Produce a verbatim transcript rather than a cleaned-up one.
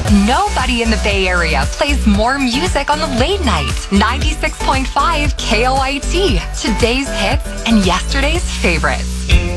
Nobody in the Bay Area plays more music on the late night. ninety-six point five K O I T. Today's hits and yesterday's favorites.